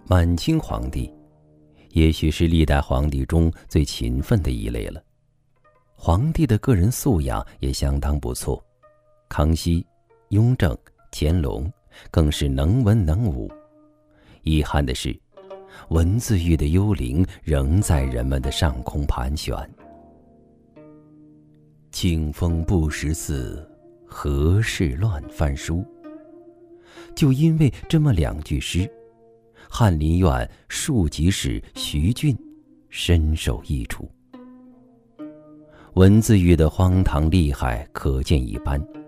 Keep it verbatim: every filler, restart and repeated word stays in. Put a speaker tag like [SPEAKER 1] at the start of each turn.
[SPEAKER 1] 满清皇帝也许是历代皇帝中最勤奋的一类了，皇帝的个人素养也相当不错。康熙、雍正、乾隆更是能文能武。遗憾的是，文字狱的幽灵仍在人们的上空盘旋。清风不识字，何事乱翻书。就因为这么两句诗，翰林院庶吉士徐俊深受益处。文字狱的荒唐厉害可见一斑。